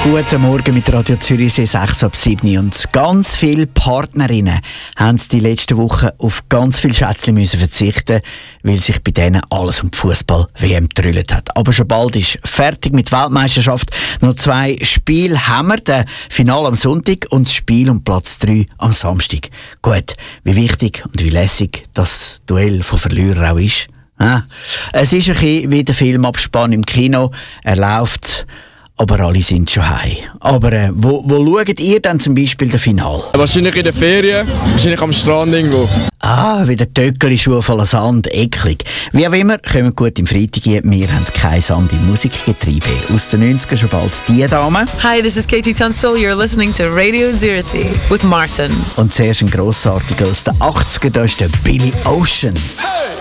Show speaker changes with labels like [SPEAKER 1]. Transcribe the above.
[SPEAKER 1] Guten Morgen mit Radio Zürichsee 6 ab 7 und ganz viele Partnerinnen haben die letzten Wochen auf ganz viele Schätzchen müssen verzichten, weil sich bei denen alles um die Fußball-WM gedrüllt hat. Aber schon bald ist fertig mit der Weltmeisterschaft. Noch 2 Spiele haben wir, das Finale am Sonntag und das Spiel um Platz 3 am Samstag. Gut, wie wichtig und wie lässig das Duell von Verlierern auch ist. Es ist ein bisschen wie der Filmabspann im Kino. Er läuft, aber alle sind schon heim. Aber wo schaut ihr dann zum Beispiel das Finale?
[SPEAKER 2] Wahrscheinlich in den Ferien, wahrscheinlich am Strand irgendwo.
[SPEAKER 1] Wieder Töckeli-Schuhe voller Sand, eklig. Wie auch immer, kommen gut im Freitag hier. Wir haben keinen Sand im Musikgetriebe. Aus den 90ern schon bald die Dame.
[SPEAKER 3] Hi, this is Katie Tunstall. You're listening to Radio Zürichsee with Martin.
[SPEAKER 1] Und zuerst ein grossartiger aus den 80ern, da ist der Billy Ocean.